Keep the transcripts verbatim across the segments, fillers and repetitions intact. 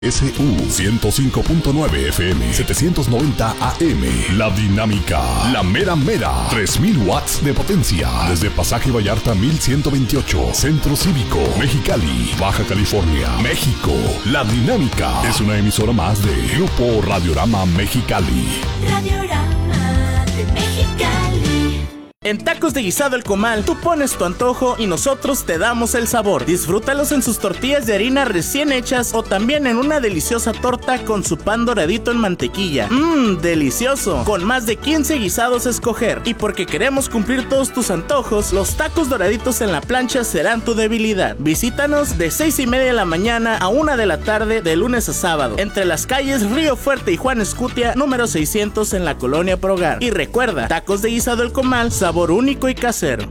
S U ciento cinco punto nueve F M, setecientos noventa A M. La Dinámica, la mera mera, tres mil watts de potencia. Desde Pasaje Vallarta mil ciento veintiocho, Centro Cívico, Mexicali, Baja California, México. La Dinámica es una emisora más de Grupo Radiorama Mexicali. Radiorama de Mexicali. En Tacos de Guisado El Comal, tú pones tu antojo y nosotros te damos el sabor. Disfrútalos en sus tortillas de harina recién hechas o también en una deliciosa torta con su pan doradito en mantequilla. Mmm, delicioso. Con más de quince guisados a escoger. Y porque queremos cumplir todos tus antojos, los tacos doraditos en la plancha serán tu debilidad. Visítanos de seis y media de la mañana a una de la tarde de lunes a sábado. Entre las calles Río Fuerte y Juan Escutia, número seiscientos en la Colonia Progar. Y recuerda, Tacos de Guisado El Comal, sabor único y casero.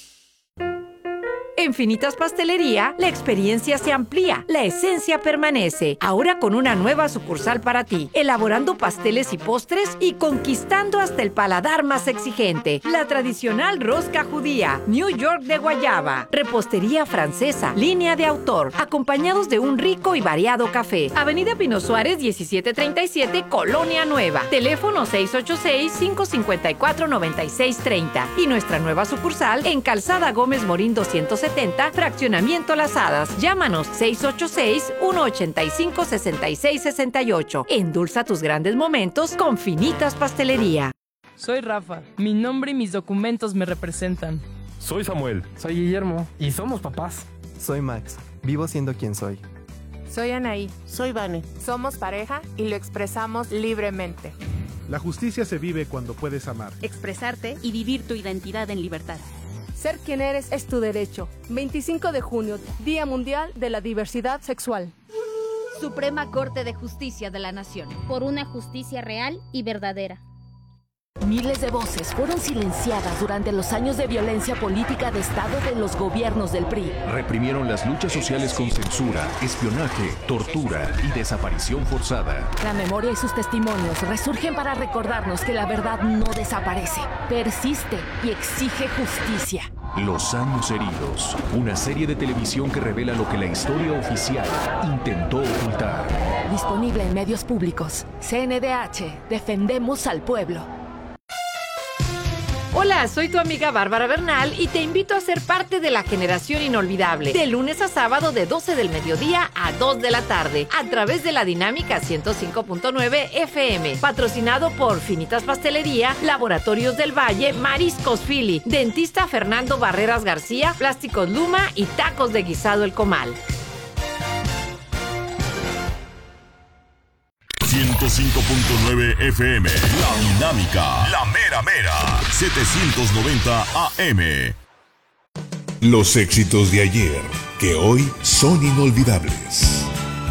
En Finitas Pastelería, la experiencia se amplía, la esencia permanece. Ahora con una nueva sucursal para ti, elaborando pasteles y postres y conquistando hasta el paladar más exigente. La tradicional rosca judía, New York de guayaba, repostería francesa, línea de autor, acompañados de un rico y variado café. Avenida Pino Suárez, diecisiete treinta y siete, Colonia Nueva. Teléfono seis ocho seis, cinco cinco cuatro, nueve seis tres cero. Y nuestra nueva sucursal en Calzada Gómez Morín doscientos setenta, Fraccionamiento Las Hadas. Llámanos seis ocho seis, uno ocho cinco, seis seis seis ocho. Endulza tus grandes momentos con Finitas Pastelería. Soy Rafa. Mi nombre y mis documentos me representan. Soy Samuel. Soy Guillermo. Y somos papás. Soy Max. Vivo siendo quien soy. Soy Anaí. Soy Vane. Somos pareja y lo expresamos libremente. La justicia se vive cuando puedes amar, expresarte y vivir tu identidad en libertad. Ser quien eres es tu derecho. veinticinco de junio, Día Mundial de la Diversidad Sexual. Suprema Corte de Justicia de la Nación. Por una justicia real y verdadera. Miles de voces fueron silenciadas durante los años de violencia política de Estado de los gobiernos del P R I. Reprimieron las luchas sociales con censura, espionaje, tortura y desaparición forzada. La memoria y sus testimonios resurgen para recordarnos que la verdad no desaparece, persiste y exige justicia. Los años heridos, una serie de televisión que revela lo que la historia oficial intentó ocultar. Disponible en medios públicos. C N D H, defendemos al pueblo. Hola, soy tu amiga Bárbara Bernal y te invito a ser parte de la generación inolvidable. De lunes a sábado de doce del mediodía a dos de la tarde, a través de la Dinámica ciento cinco punto nueve F M. Patrocinado por Finitas Pastelería, Laboratorios del Valle, Mariscos Philly, Dentista Fernando Barreras García, Plásticos Luma y Tacos de Guisado El Comal. ciento cinco punto nueve F M, La Dinámica, la mera mera, setecientos noventa A M. Los éxitos de ayer, que hoy son inolvidables.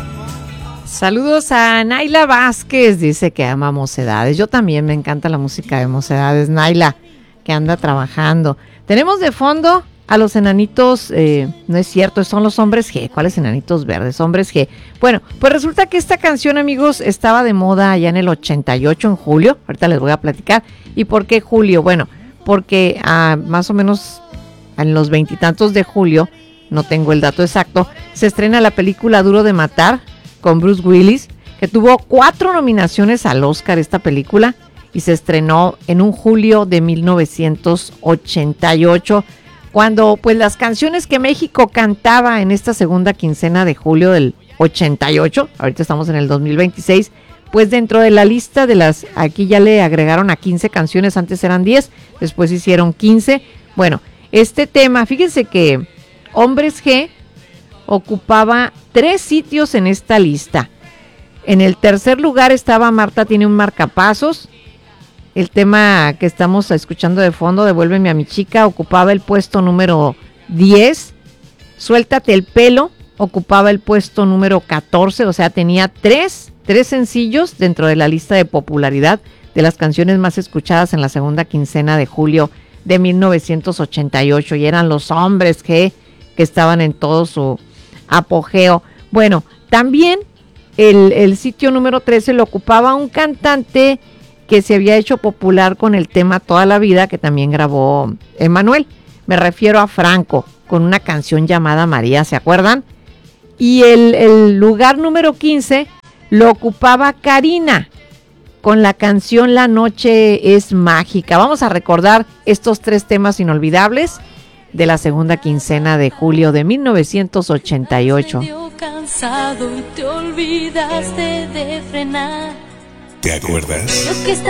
Saludos a Naila Vázquez, dice que ama Mocedades. Yo también, me encanta la música de Mocedades. Naila, que anda trabajando. Tenemos de fondo a los enanitos, eh, no es cierto, son los Hombres G. ¿Cuáles enanitos verdes? Hombres G. Bueno, pues resulta que esta canción, amigos, estaba de moda allá en el ochenta y ocho, en julio. Ahorita les voy a platicar. ¿Y por qué julio? Bueno, porque ah, más o menos en los veintitantos de julio, no tengo el dato exacto, se estrena la película Duro de Matar con Bruce Willis, que tuvo cuatro nominaciones al Oscar esta película y se estrenó en un julio de mil novecientos ochenta y ocho. Cuando pues las canciones que México cantaba en esta segunda quincena de julio del ochenta y ocho, ahorita estamos en el dos mil veintiséis, pues dentro de la lista de las, aquí ya le agregaron a quince canciones, antes eran diez, después hicieron quince. Bueno, este tema, fíjense que Hombres G ocupaba tres sitios en esta lista. En el tercer lugar estaba Marta tiene un marcapasos. El tema que estamos escuchando de fondo, Devuélveme a mi chica, ocupaba el puesto número diez. Suéltate el pelo, ocupaba el puesto número catorce, o sea, tenía tres, tres sencillos dentro de la lista de popularidad de las canciones más escuchadas en la segunda quincena de julio de mil novecientos ochenta y ocho, y eran los Hombres G que estaban en todo su apogeo. Bueno, también el, el sitio número trece lo ocupaba un cantante que se había hecho popular con el tema Toda la Vida, que también grabó Emmanuel. Me refiero a Franco, con una canción llamada María, ¿se acuerdan? Y el, el lugar número quince lo ocupaba Karina con la canción La noche es mágica. Vamos a recordar estos tres temas inolvidables de la segunda quincena de julio de mil novecientos ochenta y ocho. Cansado y te olvidaste de frenar. ¿Te acuerdas? Lo que está